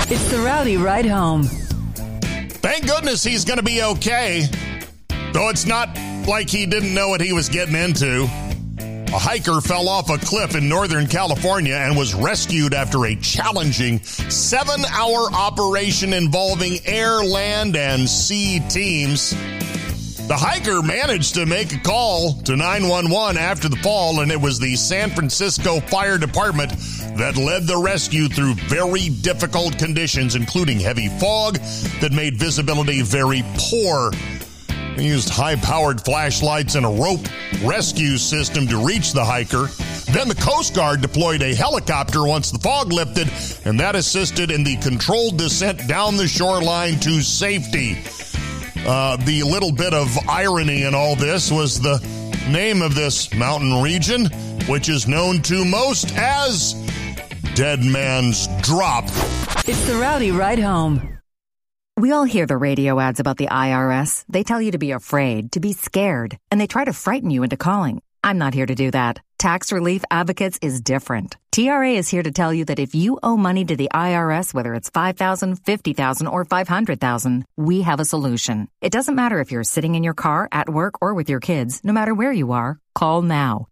It's the Rowdy Ride Home. Thank goodness he's going to be okay. Though it's not like he didn't know what he was getting into. A hiker fell off a cliff in Northern California and was rescued after a challenging 7-hour operation involving air, land, and sea teams. The hiker managed to make a call to 911 after the fall, and it was the San Francisco Fire Department that led the rescue through very difficult conditions, including heavy fog that made visibility very poor. They used high-powered flashlights and a rope rescue system to reach the hiker. Then the Coast Guard deployed a helicopter once the fog lifted, and that assisted in the controlled descent down the shoreline to safety. The little bit of irony in all this was the name of this mountain region, which is known to most as Dead Man's Drop. It's the Rowdy Ride Home. We all hear the radio ads about the IRS. They tell you to be afraid, to be scared, and they try to frighten you into calling. I'm not here to do that. Tax Relief Advocates is different. TRA is here to tell you that if you owe money to the IRS, whether it's $5,000, $50,000, or $500,000, we have a solution. It doesn't matter if you're sitting in your car, at work, or with your kids. No matter where you are, call now.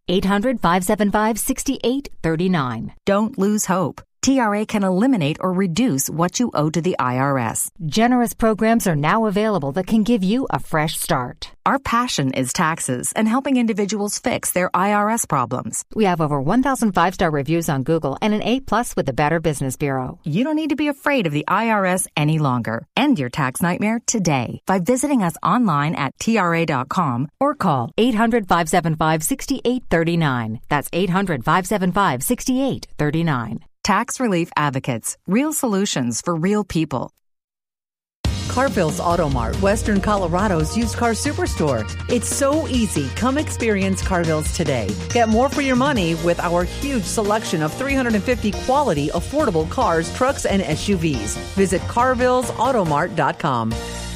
800-575-6839. Don't lose hope. TRA can eliminate or reduce what you owe to the IRS. Generous programs are now available that can give you a fresh start. Our passion is taxes and helping individuals fix their IRS problems. We have over 1,000 5-star reviews on Google and an A+ with the Better Business Bureau. You don't need to be afraid of the IRS any longer. End your tax nightmare today by visiting us online at TRA.com or call 800-575-6839. That's 800-575-6839. Tax Relief Advocates. Real solutions for real people. Carville's Auto Mart, Western Colorado's used car superstore. It's so easy. Come experience Carville's today. Get more for your money with our huge selection of 350 quality, affordable cars, trucks, and SUVs. Visit carvillesautomart.com.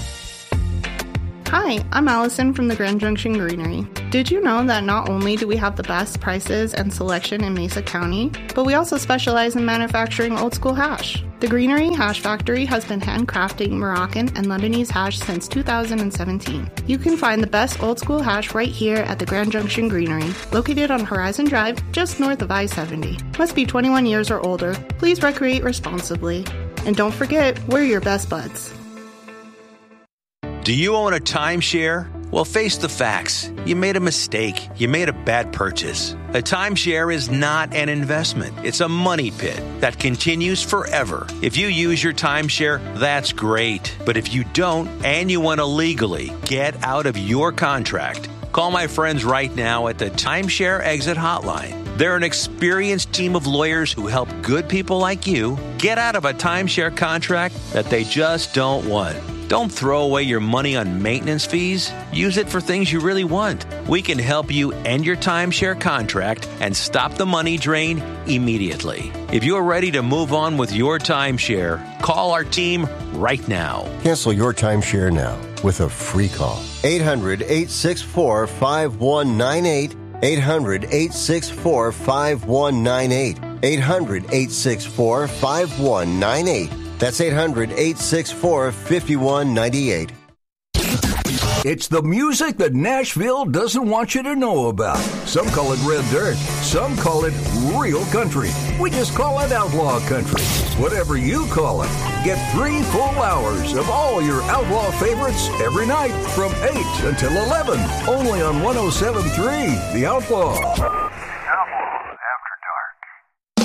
Hi, I'm Allison from the Grand Junction Greenery. Did you know that not only do we have the best prices and selection in Mesa County, but we also specialize in manufacturing old school hash? The Greenery Hash Factory has been handcrafting Moroccan and Lebanese hash since 2017. You can find the best old school hash right here at the Grand Junction Greenery, located on Horizon Drive, just north of I-70. Must be 21 years or older. Please recreate responsibly. And don't forget, we're your best buds. Do you own a timeshare? Well, face the facts. You made a mistake. You made a bad purchase. A timeshare is not an investment. It's a money pit that continues forever. If you use your timeshare, that's great. But if you don't, and you want to legally get out of your contract, call my friends right now at the Timeshare Exit Hotline. They're an experienced team of lawyers who help good people like you get out of a timeshare contract that they just don't want. Don't throw away your money on maintenance fees. Use it for things you really want. We can help you end your timeshare contract and stop the money drain immediately. If you're ready to move on with your timeshare, call our team right now. Cancel your timeshare now with a free call. 800-864-5198. 800-864-5198. 800-864-5198. That's 800-864-5198. It's the music that Nashville doesn't want you to know about. Some call it red dirt. Some call it real country. We just call it outlaw country. Whatever you call it. Get 3 full hours of all your outlaw favorites every night from 8 until 11. Only on 107.3 The Outlaw.